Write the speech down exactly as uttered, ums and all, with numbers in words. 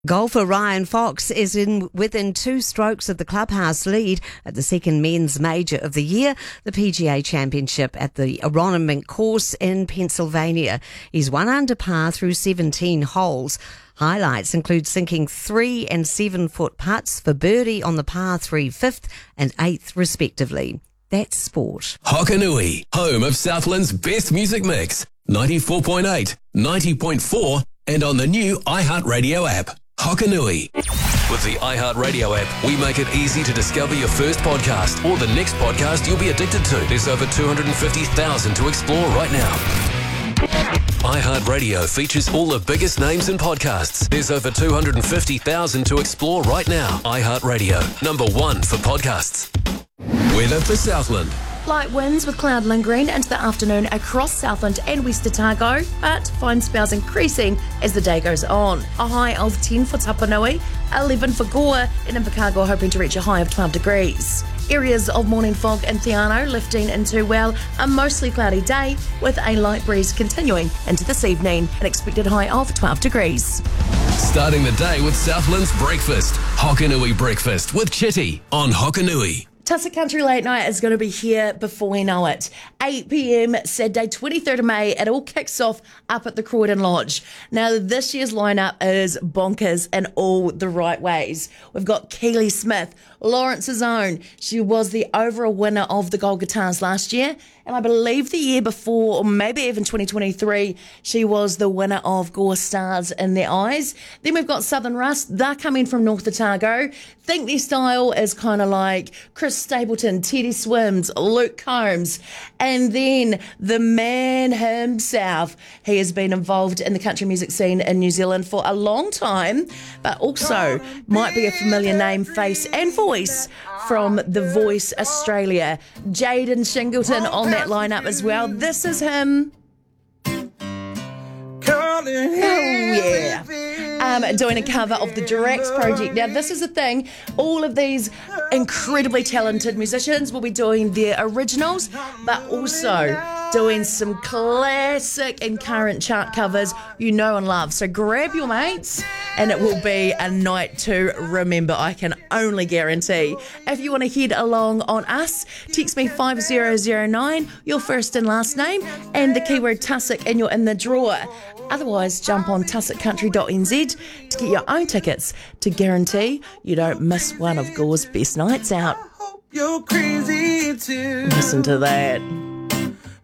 Golfer Ryan Fox is in within two strokes of the clubhouse lead at the second men's major of the year, the P G A Championship at the Aronimink course in Pennsylvania. He's one under par through seventeen holes. Highlights include sinking three and seven foot putts for birdie on the par three fifth and eighth respectively. That's sport. Hokanui, home of Southland's best music mix. ninety-four point eight, ninety point four and on the new iHeartRadio app. Hokanui. With the iHeartRadio app, we make it easy to discover your first podcast or the next podcast you'll be addicted to. There's over two hundred fifty thousand to explore right now. iHeartRadio features all the biggest names in podcasts. There's over two hundred fifty thousand to explore right now. iHeartRadio, number one for podcasts. Weather for Southland. Light winds with cloud lingering into the afternoon across Southland and West Otago, but fine spells increasing as the day goes on. A high of ten for Tapanui, eleven for Gore, and Invercargill hoping to reach a high of twelve degrees. Areas of morning fog in Theano lifting into, well, a mostly cloudy day with a light breeze continuing into this evening, an expected high of twelve degrees. Starting the day with Southland's breakfast. Hokanui Breakfast with Chitty on Hokanui. Tussock Country Late Night is going to be here before we know it. eight p.m. Saturday, twenty-third of May. It all kicks off up at the Croydon Lodge. Now, this year's lineup is bonkers in all the right ways. We've got Keely Smith, Lawrence's own. She was the overall winner of the Gold Guitars last year. And I believe the year before, or maybe even twenty twenty-three, she was the winner of Gore Stars in Their Eyes. Then we've got Southern Rust. They're coming from North Otago. Think their style is kind of like Chris Stapleton, Teddy Swims, Luke Combs. And then the man himself. He has been involved in the country music scene in New Zealand for a long time, but also might be a familiar name, face and voice from The Voice Australia. Jaden Shingleton on that lineup as well. This is him. Oh, yeah. Um, doing a cover of the Drax Project. Now, this is the thing. All of these incredibly talented musicians will be doing their originals, but also doing some classic and current chart covers you know and love. So grab your mates and it will be a night to remember, I can only guarantee. If you want to head along on us, text me five zero zero nine, your first and last name, and the keyword Tussock, and you're in the draw. Otherwise, jump on tussock country dot n z to get your own tickets to guarantee you don't miss one of Gore's best nights out. You're crazy too. Listen to that.